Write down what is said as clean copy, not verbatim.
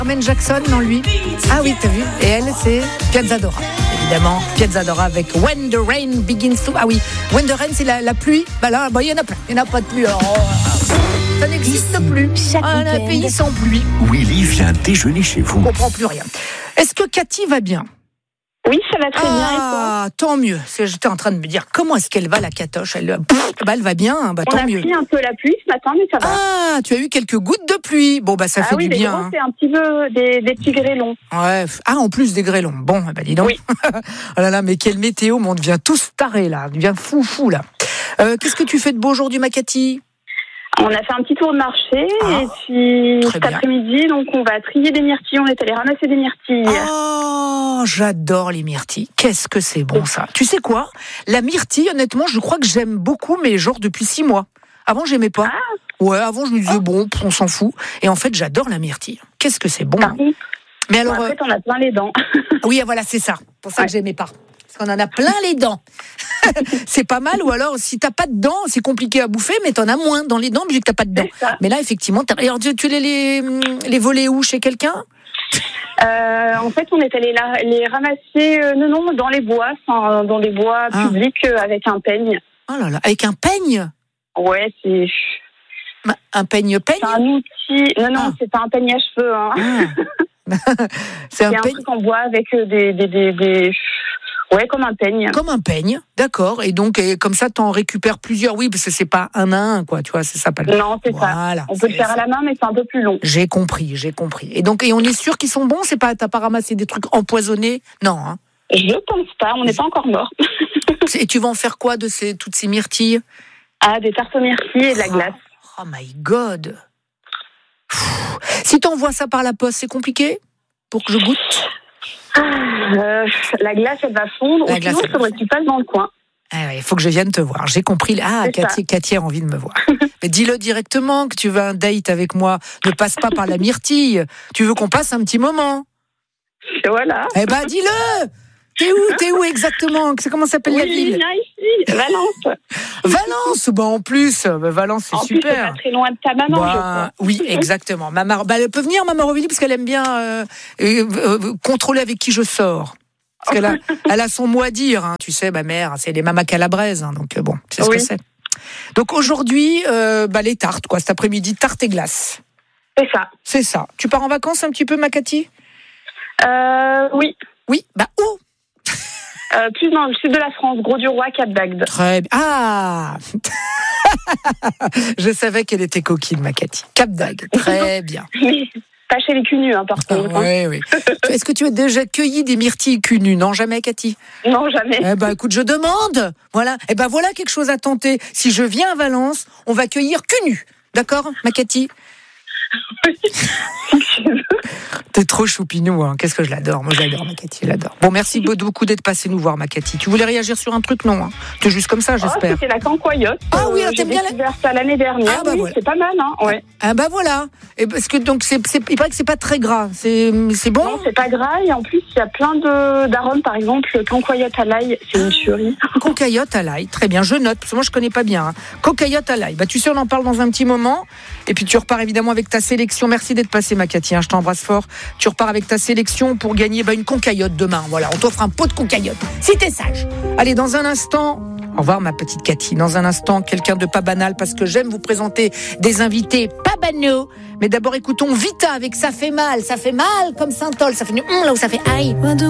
Carmen Jackson, non lui. Ah oui, t'as vu. Et elle, c'est Piazzadora. Évidemment, Piazzadora avec When the Rain Begins to... Ah oui, When the Rain, c'est la pluie. Bah là, il y en a plein. Il n'y en a pas de pluie. Ça n'existe plus. Un pays sans pluie. Willy vient déjeuner chez vous. On ne comprend plus rien. Est-ce que Cathy va bien ? Oui, ça va très bien. Et toi ? Ah, tant mieux. J'étais en train de me dire, comment est-ce qu'elle va, la catoche ? Elle va bien, tant mieux. On a pris un peu la pluie ce matin, mais ça va. Ah, tu as eu quelques gouttes de pluie. Bon, bah ça fait du bien. Gros, c'est un petit peu des petits grêlons. Ouais. Ah, en plus des grêlons. Bon, bah dis donc. Oui. Oh là là, mais quelle météo, on devient tous tarés là. On devient fou là. Qu'est-ce que tu fais de beau aujourd'hui, ma Cathy ? On a fait un petit tour de marché et puis cet après-midi, donc on va trier des myrtilles. On est allé ramasser des myrtilles. Oh, j'adore les myrtilles. Qu'est-ce que c'est bon ça. Tu sais quoi ? La myrtille, honnêtement, je crois que j'aime beaucoup, mais genre depuis 6 mois. Avant, j'aimais pas. Ouais, avant, je me disais, bon, on s'en fout. Et en fait, j'adore la myrtille. Qu'est-ce que c'est bon. Mais alors, en fait, on a plein les dents. Oui, voilà, c'est ça. C'est pour ça que j'aimais pas. Parce qu'on en a plein les dents. C'est pas mal, ou alors si t'as pas de dents, c'est compliqué à bouffer, mais t'en as moins dans les dents vu que t'as pas de dents. Mais là, effectivement, alors, tu les volais où, chez quelqu'un ? En fait, on est allé les ramasser, non, dans les bois, dans des bois publics avec un peigne. Oh là là, avec un peigne ? Ouais, c'est... Un peigne-peigne ? C'est un outil... Non, c'est pas un peigne à cheveux. Hein. C'est un truc en bois avec des... Ouais, comme un peigne. Comme un peigne, d'accord. Et donc, comme ça, t'en récupères plusieurs. Oui, parce que c'est pas un à un, quoi. Tu vois, c'est ça, pas le... Non, c'est ça. On peut le faire à la main, mais c'est un peu plus long. J'ai compris. Et donc, on est sûr qu'ils sont bons ? T'as pas ramassé des trucs empoisonnés ? Non, hein. Je pense pas. On n'est pas encore mort. Et tu vas en faire quoi de toutes ces myrtilles ? Ah, des tartes aux myrtilles et de la glace. Oh my God. Si t'envoies ça par la poste, c'est compliqué pour que je goûte ? La glace, elle va fondre. Ou sinon, il faudrait que tu passes dans le coin. Il faut que je vienne te voir. J'ai compris. Ah, Cathy a envie de me voir. Mais dis-le directement que tu veux un date avec moi. Ne passe pas par la myrtille. Tu veux qu'on passe un petit moment. Voilà. Eh ben, dis-le. T'es où exactement ? Comment s'appelle la ville ? Ici, Valence. Valence, en plus, Valence, c'est super. C'est pas très loin de ta maman, je crois. Oui, exactement. Elle peut venir, maman Aurélie, parce qu'elle aime bien contrôler avec qui je sors. Parce elle a son mot à dire, hein. Tu sais, ma mère, c'est les mamas calabraises, hein, donc bon, c'est ce que c'est. Donc aujourd'hui, les tartes, quoi. Cet après-midi, tartes et glace. C'est ça. Tu pars en vacances un petit peu, ma Cathy ? Oui. Oui, où ? Plus dans le sud de la France, Gros-du-Roi, Cap-d'Agde. Très bien. Ah Je savais qu'elle était coquine, ma Cathy. Cap-d'Agde, très bien. Mais pas chez les cul-nus, par contre. Oui. Est-ce que tu as déjà cueilli des myrtilles cul-nus ? Non, jamais, Cathy ? Non, jamais. Écoute, je demande. Voilà. Voilà quelque chose à tenter. Si je viens à Valence, on va cueillir cul-nus. D'accord, ma Cathy ? T'es trop choupinou, hein. Qu'est-ce que je l'adore. Moi, j'adore ma Cathy, je l'adore. Bon, merci beaucoup d'être passée nous voir, ma Cathy. Tu voulais réagir sur un truc, non, hein. T'es juste comme ça, j'espère. C'était la cancoyote. Ah oui, t'aimes bien ça l'année dernière. Voilà. C'est pas mal, hein. Ouais. Voilà. Et parce que donc il paraît que c'est pas très gras. C'est bon. Non, c'est pas gras et en plus il y a plein d'arômes. Par exemple, le cancoyote à l'ail, c'est une tuerie. Cancoyote à l'ail, très bien. Je note parce que moi je connais pas bien. Hein. Cancoyote à l'ail. Tu sais, on en parle dans un petit moment. Et puis tu repars évidemment avec ta sélection. Merci d'être passée, ma Cathy. Je t'embrasse fort. Tu repars avec ta sélection pour gagner une concaillotte demain. Voilà, on t'offre un pot de concaillotte. Si t'es sage. Allez, dans un instant. Au revoir, ma petite Cathy. Dans un instant, quelqu'un de pas banal, parce que j'aime vous présenter des invités pas banaux. Mais d'abord, écoutons Vita avec Ça fait mal comme Saint-Ol. Ça fait là où ça fait aïe.